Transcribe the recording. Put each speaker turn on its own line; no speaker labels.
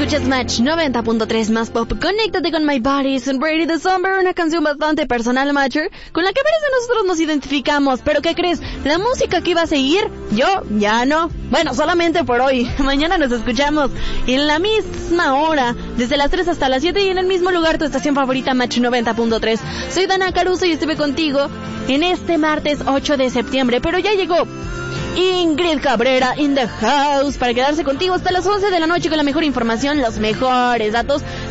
Escuchas Match 90.3 más pop. Conéctate con My Body's and Brady the Summer, una canción bastante personal, Matcher, con la que varios de nosotros nos identificamos. Pero ¿qué crees? La música que iba a seguir, yo ya no. Bueno, solamente por hoy. Mañana nos escuchamos en la misma hora, desde las 3 hasta las 7 y en el mismo lugar, tu estación favorita, Match 90.3. Soy Dana Caruso y estuve contigo en este martes 8 de septiembre, pero ya llegó Ingrid Cabrera in the house para quedarse contigo hasta las 11 de la noche con la mejor información, los mejores datos